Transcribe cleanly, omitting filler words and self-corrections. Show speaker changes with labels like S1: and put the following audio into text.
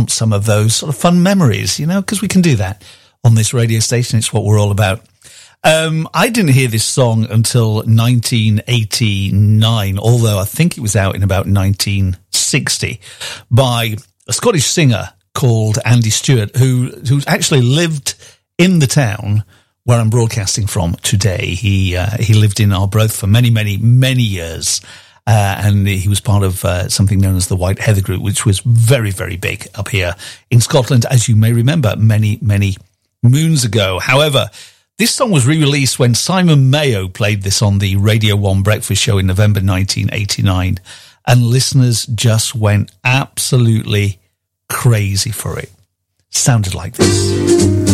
S1: want some of those sort of fun memories, you know, because we can do that on this radio station. It's what we're all about. I didn't hear this song until 1989, although I think it was out in about 1960 by a Scottish singer called Andy Stewart, who's actually lived in the town where I'm broadcasting from today. He lived in Arbroath for many, many, many years. And he was part of something known as the White Heather Group, which was very, very big up here in Scotland, as you may remember, many, many moons ago. However, this song was re-released when Simon Mayo played this on the Radio 1 Breakfast Show in November 1989, and listeners just went absolutely crazy for it. Sounded like this.